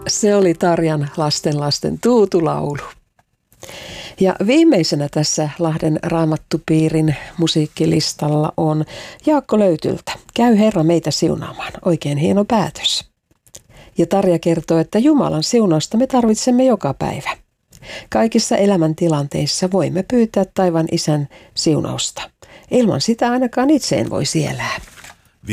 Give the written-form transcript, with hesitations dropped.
Se oli Tarjan lasten tuutulaulu. Ja viimeisenä tässä Lahden Raamattupiirin musiikkilistalla on Jaakko Löytyltä. Käy Herra meitä siunaamaan. Oikein hieno päätös. Ja Tarja kertoo, että Jumalan siunausta me tarvitsemme joka päivä. Kaikissa elämäntilanteissa voimme pyytää taivaan Isän siunausta. Ilman sitä ainakaan itse en voisi elää.